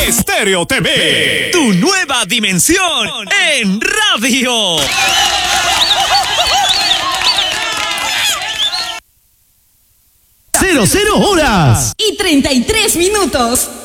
Estéreo TV, tu nueva dimensión en radio. 00 horas y 33 minutos.